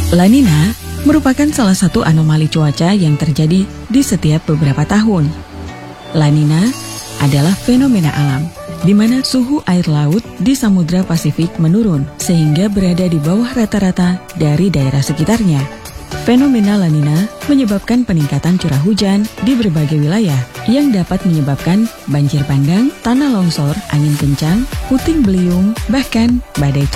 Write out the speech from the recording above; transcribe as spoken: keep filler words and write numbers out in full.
La Nina merupakan salah satu anomali cuaca yang terjadi di setiap beberapa tahun. La Nina adalah fenomena alam di mana suhu air laut di Samudra Pasifik menurun sehingga berada di bawah rata-rata dari daerah sekitarnya. Fenomena La Nina menyebabkan peningkatan curah hujan di berbagai wilayah yang dapat menyebabkan banjir bandang, tanah longsor, angin kencang, puting beliung, bahkan badai